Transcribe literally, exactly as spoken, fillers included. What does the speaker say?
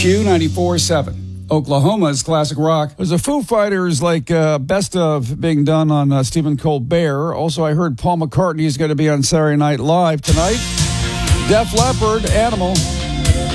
Q ninety-four point seven, Oklahoma's classic rock. There's a Foo Fighters like uh, best of being done on uh, Stephen Colbert. Also, I heard Paul McCartney is going to be on Saturday Night Live tonight. Def Leppard, Animal.